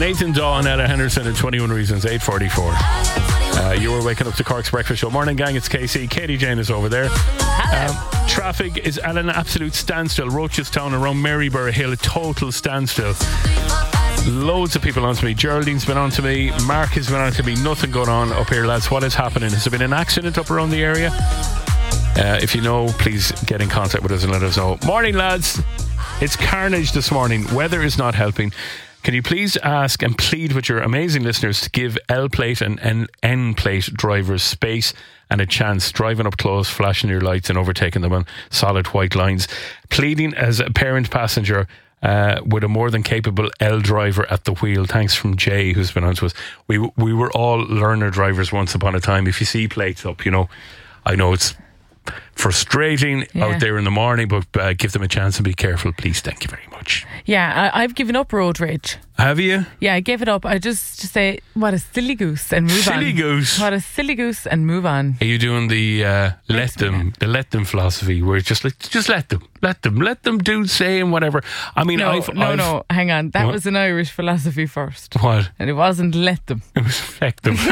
Nathan Daw and Ella Henderson at 21 Reasons, 8:44. You were waking up to Cork's Breakfast Show. Morning, gang, it's Casey. Katie Jane is over there. Traffic is at an absolute standstill. Rochestown around Maryborough Hill, a total standstill. Loads of people on to me. Geraldine's been on to me. Mark has been on to me. Nothing going on up here, lads. What is happening? Has there been an accident up around the area? If you know, please get in contact with us and let us know. Morning, lads. It's carnage this morning. Weather is not helping. Can you please ask and plead with your amazing listeners to give L plate and N plate drivers space and a chance, driving up close, flashing your lights and overtaking them on solid white lines. Pleading as a parent passenger with a more than capable L driver at the wheel. Thanks from Jay, who's been on to us. We were all learner drivers once upon a time. If you see plates up, you know, I know it's frustrating out there in the morning, but give them a chance and be careful, please. Thank you very much. Yeah, I've given up road rage. Have you? Yeah, I gave it up. I just say, what a silly goose, and move on. Silly goose. What a silly goose, and move on. Are you doing the let them philosophy, where it's just let them do, say, and whatever? I mean, no, hang on. That what? was an Irish philosophy first. What? And it wasn't let them. It was feck them.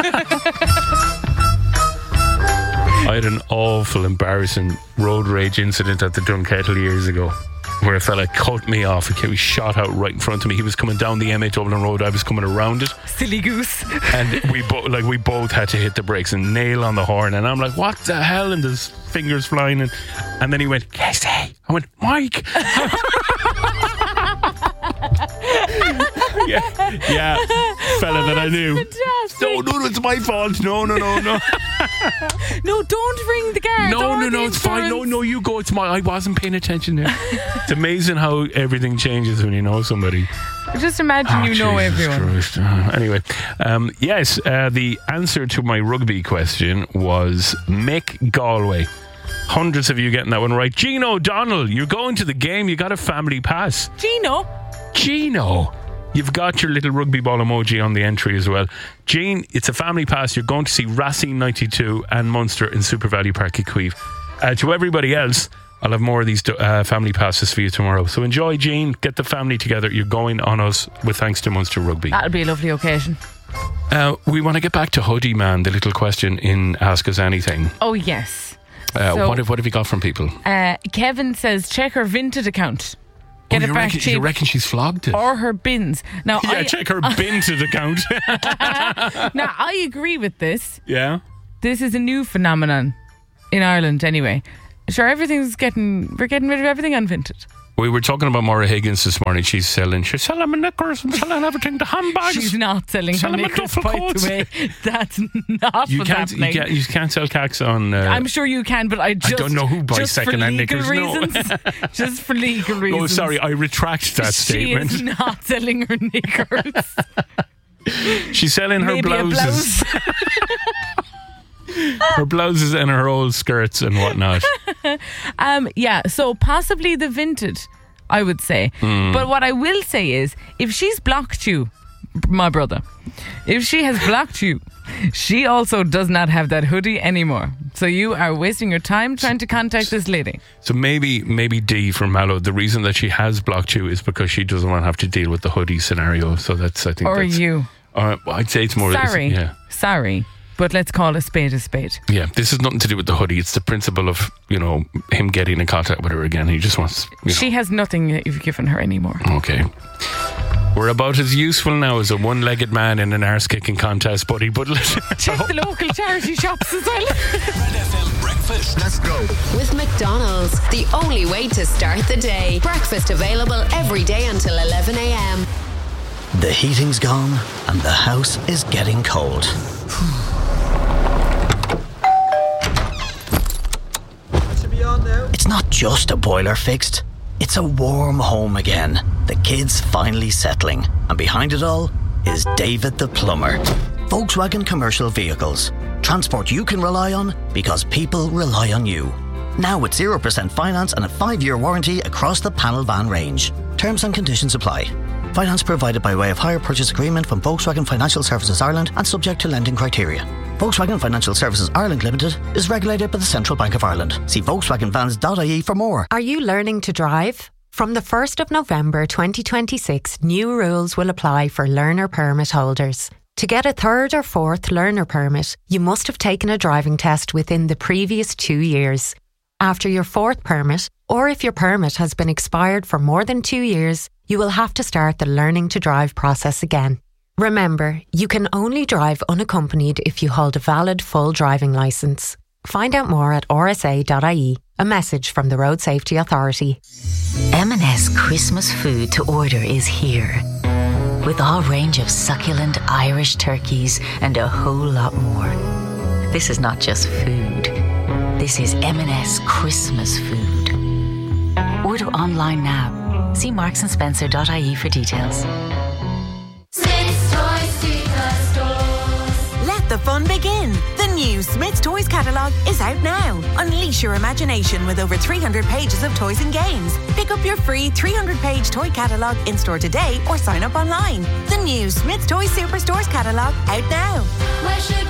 I had an awful, embarrassing road rage incident at the Dunkettle years ago, where a fella cut me off. He was shot out right in front of me. He was coming down the M8 Dublin Road. I was coming around it. Silly goose. And we both had to hit the brakes and nail on the horn. And I'm like, what the hell? And there's fingers flying. And then he went, Casey. I went, Mike. yeah, fella that I knew. Fantastic. No, it's my fault. No. No, don't ring the guard. No, it's fine. No, you go. It's I wasn't paying attention there. It's amazing how everything changes when you know somebody. Just imagine you know everyone. Anyway, yes, the answer to my rugby question was Mick Galway. Hundreds of you getting that one right. Gino O'Donnell, you're going to the game. You got a family pass. Gino, you've got your little rugby ball emoji on the entry as well. Gene, it's a family pass. You're going to see Racine 92 and Munster in Super Value Park at Queeve. To everybody else, I'll have more of these family passes for you tomorrow. So enjoy, Gene. Get the family together. You're going on us with thanks to Munster Rugby. That'll be a lovely occasion. We want to get back to Hoodie Man, the little question in Ask Us Anything. Oh, yes. What have you got from people? Kevin says check her Vinted account. Get it back cheap. You reckon she's flogged it? Or her bins. Now, check her Vinted account. Now, I agree with this. Yeah. This is a new phenomenon in Ireland anyway. Sure, we're getting rid of everything on Vinted. We were talking about Maura Higgins this morning. She's selling my knickers and selling everything, the handbags. She's not selling her knickers, by the way. That's not what's happening. You can't sell cacks on... I'm sure you can, but I don't know who buys second-hand knickers. Just for legal reasons. Oh, sorry, I retract that statement. She is not selling her knickers. She's selling her blouses. Her blouses and her old skirts and whatnot. Yeah, so possibly the Vinted, I would say. But what I will say is, if she's blocked you, my brother, if she has blocked you, she also does not have that hoodie anymore. So you are wasting your time trying to contact this lady. So maybe D from Mallow, the reason that she has blocked you is because she doesn't want to have to deal with the hoodie scenario. So that's, I think, or that's, you. I'd say it's more... Sorry. But let's call a spade a spade. Yeah, this has nothing to do with the hoodie. It's the principle of, him getting in contact with her again. He just wants... She has nothing that you've given her anymore. Okay. We're about as useful now as a one-legged man in an arse-kicking contest, buddy. But check the local charity shops as well. Red FM Breakfast. Let's go. With McDonald's, the only way to start the day. Breakfast available every day until 11 a.m. The heating's gone and the house is getting cold. It's not just a boiler fixed, it's a warm home again. The kids finally settling, and behind it all is David the plumber. Volkswagen Commercial Vehicles. Transport you can rely on because people rely on you. Now with 0% finance and a 5-year warranty across the panel van range. Terms and conditions apply. Finance provided by way of hire purchase agreement from Volkswagen Financial Services Ireland and subject to lending criteria. Volkswagen Financial Services Ireland Limited is regulated by the Central Bank of Ireland. See VolkswagenVans.ie for more. Are you learning to drive? From the 1st of November 2026, new rules will apply for learner permit holders. To get a third or fourth learner permit, you must have taken a driving test within the previous 2 years. After your fourth permit, or if your permit has been expired for more than 2 years, you will have to start the learning to drive process again. Remember, you can only drive unaccompanied if you hold a valid full driving licence. Find out more at rsa.ie. A message from the Road Safety Authority. M&S Christmas food to order is here. With a range of succulent Irish turkeys and a whole lot more. This is not just food. This is M&S Christmas food. Order online now. See marksandSpencer.ie for details. Let the fun begin. The new Smith's Toys catalogue is out now. Unleash your imagination with over 300 pages of toys and games. Pick up your free 300-page toy catalogue in-store today or sign up online. The new Smith's Toys Superstores catalogue out now. Where should